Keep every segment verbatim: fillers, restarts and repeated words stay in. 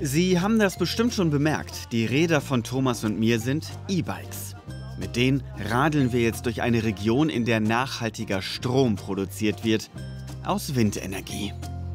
Sie haben das bestimmt schon bemerkt. Die Räder von Thomas und mir sind E-Bikes. Mit denen radeln wir jetzt durch eine Region, in der nachhaltiger Strom produziert wird, aus Windenergie.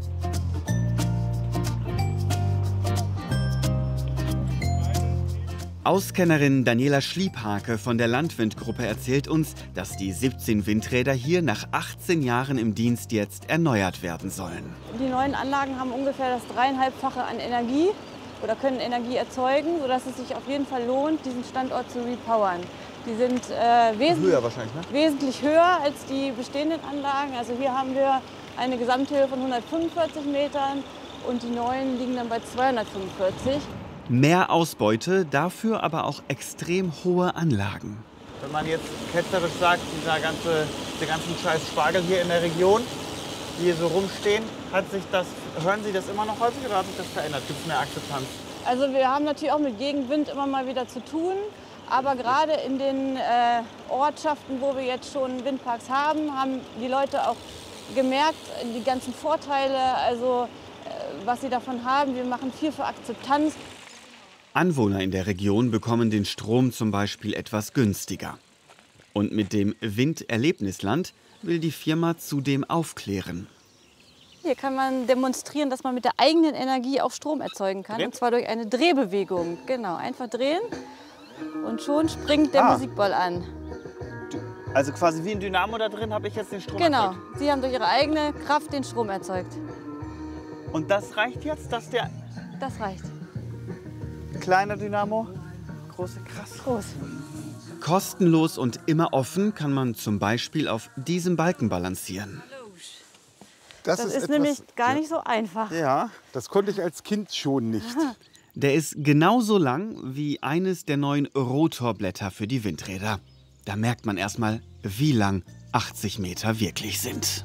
Auskennerin Daniela Schliephake von der Landwindgruppe erzählt uns, dass die siebzehn Windräder hier nach achtzehn Jahren im Dienst jetzt erneuert werden sollen. Die neuen Anlagen haben ungefähr das dreieinhalbfache an Energie oder können Energie erzeugen, sodass es sich auf jeden Fall lohnt, diesen Standort zu repowern. Die sind äh, wesentlich, höher wahrscheinlich, ne? wesentlich höher als die bestehenden Anlagen. Also hier haben wir eine Gesamthöhe von hundertfünfundvierzig Metern und die neuen liegen dann bei zweihundertfünfundvierzig. Mehr Ausbeute, dafür aber auch extrem hohe Anlagen. Wenn man jetzt ketzerisch sagt, dieser ganze, der ganzen scheiß Spargel hier in der Region, die hier so rumstehen, hat sich das, hören Sie das immer noch häufig oder hat sich das verändert? Gibt es mehr Akzeptanz? Also wir haben natürlich auch mit Gegenwind immer mal wieder zu tun. Aber gerade in den äh, Ortschaften, wo wir jetzt schon Windparks haben, haben die Leute auch gemerkt, die ganzen Vorteile, also äh, was sie davon haben. Wir machen viel für Akzeptanz. Anwohner in der Region bekommen den Strom zum Beispiel etwas günstiger. Und mit dem Winderlebnisland will die Firma zudem aufklären. Hier kann man demonstrieren, dass man mit der eigenen Energie auch Strom erzeugen kann. Und zwar durch eine Drehbewegung. Genau, einfach drehen und schon springt der Ah. Musikball an. Also quasi wie ein Dynamo da drin habe ich jetzt den Strom Genau, erzeugt. Sie haben durch Ihre eigene Kraft den Strom erzeugt. Und das reicht jetzt, dass der Das reicht. kleine Dynamo, große, krass. Groß. Kostenlos und immer offen kann man zum Beispiel auf diesem Balken balancieren. Das, ist, etwas- nämlich gar nicht so einfach. Ja, das konnte ich als Kind schon nicht. Der ist genauso lang wie eines der neuen Rotorblätter für die Windräder. Da merkt man erstmal, wie lang achtzig Meter wirklich sind.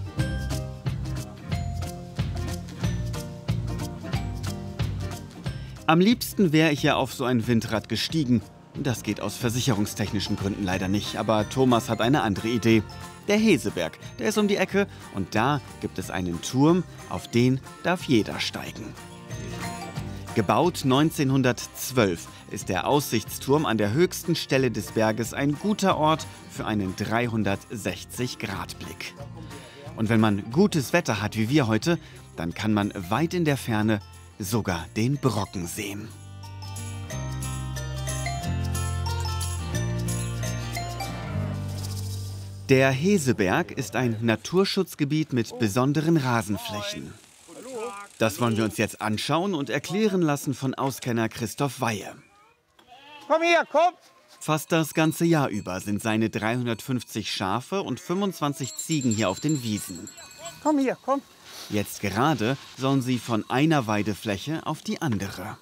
Am liebsten wäre ich ja auf so ein Windrad gestiegen. Das geht aus versicherungstechnischen Gründen leider nicht, aber Thomas hat eine andere Idee. Der Heseberg, der ist um die Ecke und da gibt es einen Turm, auf den darf jeder steigen. Gebaut neunzehnhundertzwölf ist der Aussichtsturm an der höchsten Stelle des Berges ein guter Ort für einen dreihundertsechzig Grad Blick. Und wenn man gutes Wetter hat wie wir heute, dann kann man weit in der Ferne sogar den Brocken sehen. Der Heseberg ist ein Naturschutzgebiet mit besonderen Rasenflächen. Das wollen wir uns jetzt anschauen und erklären lassen von Auskenner Christoph Weihe. Komm hier, komm! Fast das ganze Jahr über sind seine dreihundertfünfzig Schafe und fünfundzwanzig Ziegen hier auf den Wiesen. Komm hier, komm! Jetzt gerade sollen sie von einer Weidefläche auf die andere.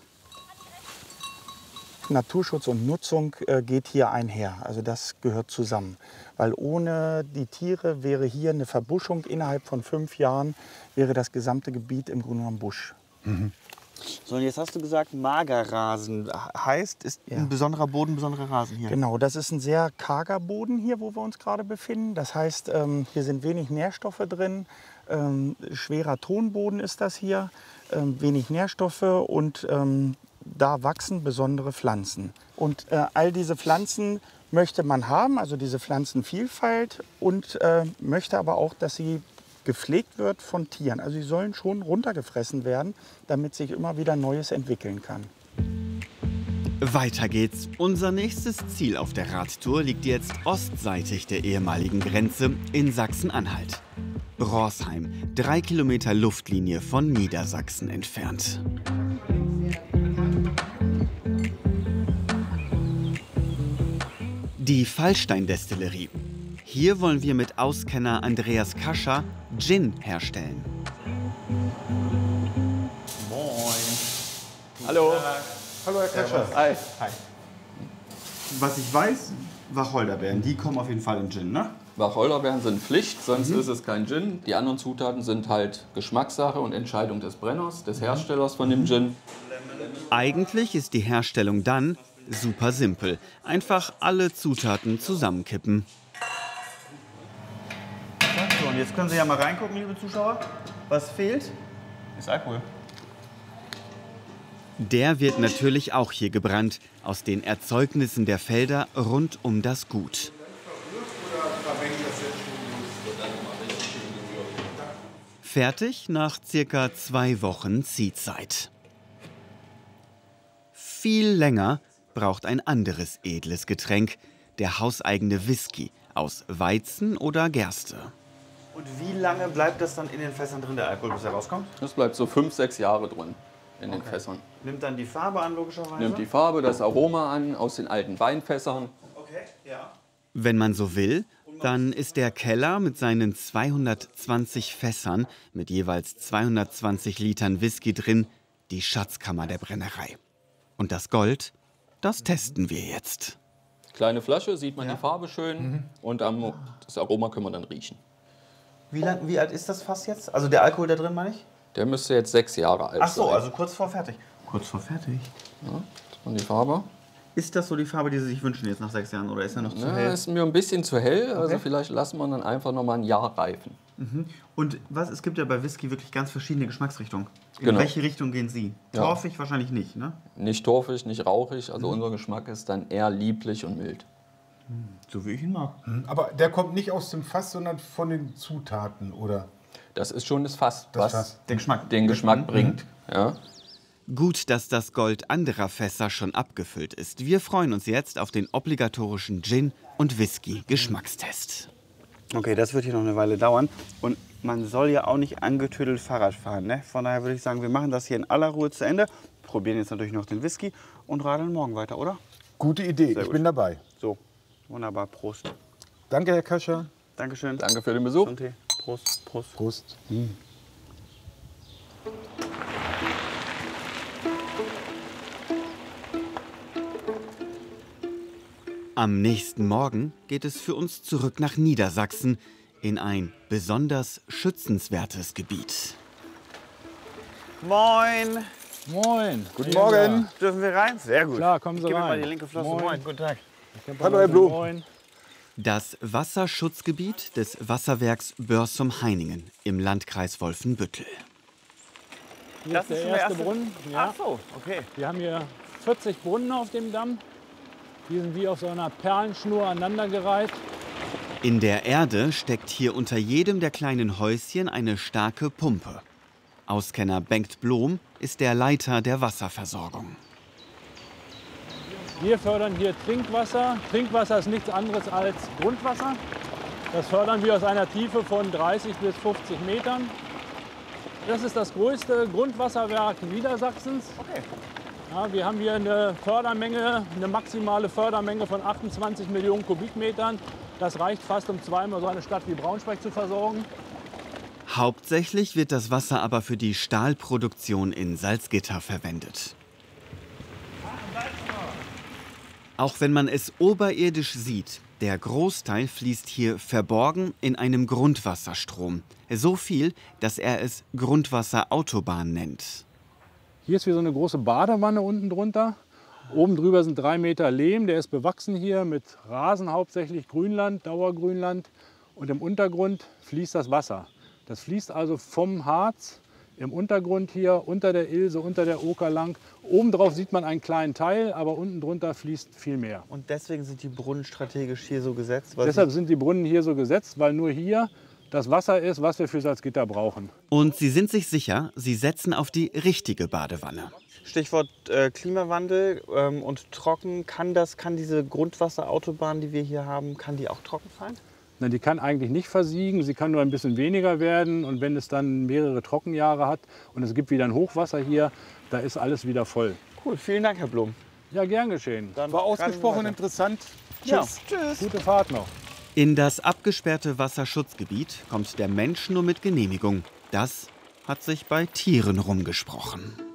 Naturschutz und Nutzung äh, geht hier einher. Also das gehört zusammen. Weil ohne die Tiere wäre hier eine Verbuschung. Innerhalb von fünf Jahren wäre das gesamte Gebiet im Grunde genommen Busch. So, und jetzt hast du gesagt, Magerrasen heißt, ist Ja. ein besonderer Boden, ein besonderer Rasen hier. Genau, das ist ein sehr karger Boden hier, wo wir uns gerade befinden. Das heißt, ähm, hier sind wenig Nährstoffe drin. Ähm, schwerer Tonboden ist das hier. Ähm, wenig Nährstoffe und ähm, da wachsen besondere Pflanzen. Und äh, all diese Pflanzen möchte man haben, also diese Pflanzenvielfalt, und äh, möchte aber auch, dass sie gepflegt wird von Tieren. Also sie sollen schon runtergefressen werden, damit sich immer wieder Neues entwickeln kann. Weiter geht's. Unser nächstes Ziel auf der Radtour liegt jetzt ostseitig der ehemaligen Grenze in Sachsen-Anhalt. Rorsheim, drei Kilometer Luftlinie von Niedersachsen entfernt. Die Fallstein-Destillerie. Hier wollen wir mit Auskenner Andreas Kascher Gin herstellen. Moin. Hallo. Hallo Herr Kascher. Hi. Was ich weiß, Wacholderbeeren, die kommen auf jeden Fall in Gin, ne? Wacholderbeeren sind Pflicht, sonst ist es kein Gin. Die anderen Zutaten sind halt Geschmackssache und Entscheidung des Brenners, des Herstellers von dem Gin. Eigentlich ist die Herstellung dann super simpel. Einfach alle Zutaten zusammenkippen. So, und jetzt können Sie ja mal reingucken, liebe Zuschauer. Was fehlt? Ist Alkohol. Der wird natürlich auch hier gebrannt, aus den Erzeugnissen der Felder rund um das Gut. Fertig nach circa zwei Wochen Ziehzeit. Viel länger braucht ein anderes edles Getränk, der hauseigene Whisky aus Weizen oder Gerste. Und wie lange bleibt das dann in den Fässern drin, der Alkohol, bis er rauskommt? Das bleibt so fünf, sechs Jahre drin in den Okay. Fässern. Nimmt dann die Farbe an, logischerweise? Nimmt die Farbe, das Aroma an aus den alten Weinfässern. Okay, ja. Wenn man so will, dann ist der Keller mit seinen zweihundertzwanzig Fässern mit jeweils zweihundertzwanzig Litern Whisky drin die Schatzkammer der Brennerei. Und das Gold, das testen wir jetzt. Kleine Flasche, sieht man die Farbe schön und am, das Aroma können wir dann riechen. Wie, lang, wie alt ist das Fass jetzt? Also der Alkohol da drin, meine ich? Der müsste jetzt sechs Jahre alt Ach so, sein. also kurz vor fertig. Kurz vor fertig. Ja, und die Farbe? Ist das so die Farbe, die Sie sich wünschen jetzt nach sechs Jahren, oder ist er noch zu Ja, hell? ist mir ein bisschen zu hell, also Okay. vielleicht lassen wir dann einfach noch mal ein Jahr reifen. Und was, es gibt ja bei Whisky wirklich ganz verschiedene Geschmacksrichtungen. In Genau. welche Richtung gehen Sie? Ja. Torfig wahrscheinlich nicht, ne? Nicht torfig, nicht rauchig, Mhm. also unser Geschmack ist dann eher lieblich und mild. So wie ich ihn mag. Aber der kommt nicht aus dem Fass, sondern von den Zutaten, oder? Das ist schon das Fass, Das was Fass. Den Geschmack. den Geschmack bringt. Ja. Gut, dass das Gold anderer Fässer schon abgefüllt ist. Wir freuen uns jetzt auf den obligatorischen Gin- und Whisky-Geschmackstest. Okay, das wird hier noch eine Weile dauern. Und man soll ja auch nicht angetüdelt Fahrrad fahren, ne? Von daher würde ich sagen, wir machen das hier in aller Ruhe zu Ende. Probieren jetzt natürlich noch den Whisky und radeln morgen weiter, oder? Gute Idee, Sehr ich gut. bin dabei. So, wunderbar. Prost. Danke, Herr Köscher. Dankeschön. Danke für den Besuch. Und Tee. Prost, Prost. Prost. Am nächsten Morgen geht es für uns zurück nach Niedersachsen in ein besonders schützenswertes Gebiet. Moin. Moin. Guten Morgen. Dürfen wir rein? Sehr gut. Klar, kommen Sie Gib mir rein. mal die linke Flosse. Moin. Moin. Guten Tag. Hallo, Herr Blum. Moin. Das Wasserschutzgebiet des Wasserwerks Börsum-Heiningen im Landkreis Wolfenbüttel. Hier Das ist der ist schon der erste erste- Brunnen. Ja. Ach so, okay. Wir haben hier vierzig Brunnen auf dem Damm. Die sind wie auf so einer Perlenschnur aneinandergereiht. In der Erde steckt hier unter jedem der kleinen Häuschen eine starke Pumpe. Auskenner Bengt Blom ist der Leiter der Wasserversorgung. Wir fördern hier Trinkwasser. Trinkwasser ist nichts anderes als Grundwasser. Das fördern wir aus einer Tiefe von dreißig bis fünfzig Metern. Das ist das größte Grundwasserwerk Niedersachsens. Okay. Ja, wir haben hier eine Fördermenge, eine maximale Fördermenge von achtundzwanzig Millionen Kubikmetern. Das reicht fast, um zweimal so eine Stadt wie Braunschweig zu versorgen. Hauptsächlich wird das Wasser aber für die Stahlproduktion in Salzgitter verwendet. Auch wenn man es oberirdisch sieht, der Großteil fließt hier verborgen in einem Grundwasserstrom. So viel, dass er es Grundwasserautobahn nennt. Hier ist wie so eine große Badewanne unten drunter. Oben drüber sind drei Meter Lehm, der ist bewachsen hier mit Rasen, hauptsächlich Grünland, Dauergrünland. Und im Untergrund fließt das Wasser. Das fließt also vom Harz im Untergrund hier, unter der Ilse, unter der Oker lang. Obendrauf sieht man einen kleinen Teil, aber unten drunter fließt viel mehr. Und deswegen sind die Brunnen strategisch hier so gesetzt? Weil Deshalb sind die Brunnen hier so gesetzt, weil nur hier das Wasser ist, was wir für Salzgitter brauchen. Und sie sind sich sicher, sie setzen auf die richtige Badewanne. Stichwort äh, Klimawandel ähm, und trocken. Kann, das, kann diese Grundwasserautobahn, die wir hier haben, kann die auch trocken sein? Na, die kann eigentlich nicht versiegen, sie kann nur ein bisschen weniger werden. Und wenn es dann mehrere Trockenjahre hat und es gibt wieder ein Hochwasser hier, da ist alles wieder voll. Cool, vielen Dank, Herr Blum. Ja, gern geschehen. Dann War radeln ausgesprochen wir weiter. interessant. Ja. Tschüss. Tschüss. Gute Fahrt noch. In das abgesperrte Wasserschutzgebiet kommt der Mensch nur mit Genehmigung. Das hat sich bei Tieren rumgesprochen.